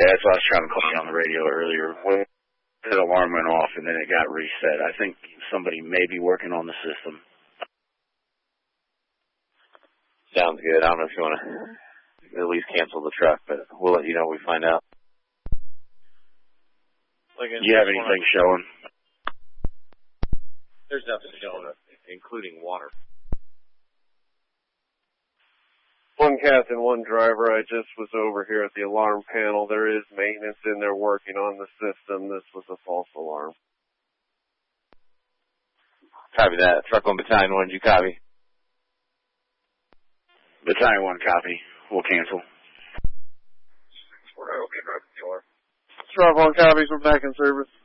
Yeah, that's why I was trying to call you on the radio earlier. Well, the alarm went off and then it got reset. I think somebody may be working on the system. Sounds good. I don't know if you want to at least cancel the truck, but we'll let you know when we find out. Do you have anything showing? There's nothing showing, including water. One captain, one driver. I just was over here at the alarm panel. There is maintenance in there working on the system. This was a false alarm. Copy that. Truck 1, Battalion 1, did you copy? Battalion 1, copy. We'll cancel. Truck 1, copies. We're back in service.